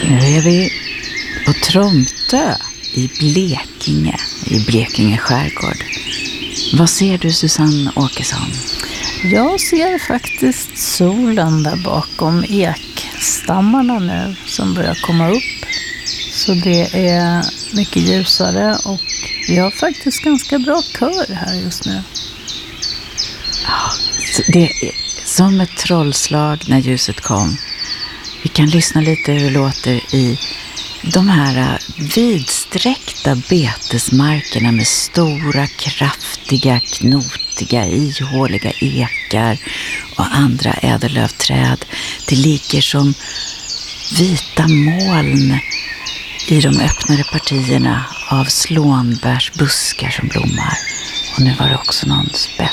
Nu är vi på Tromtö i Blekinge skärgård. Vad ser du, Susanne Åkesson? Jag ser faktiskt solen där bakom ekstammarna nu som börjar komma upp. Så det är mycket ljusare och vi har faktiskt ganska bra kör här just nu. Ja, det är som ett trollslag när ljuset kom. Vi kan lyssna lite hur det låter i de här vidsträckta betesmarkerna med stora, kraftiga, knotiga, ihåliga ekar och andra ädellövträd. Det ligger som vita moln i de öppnade partierna av slånbärsbuskar som blommar. Och nu var det också någon spett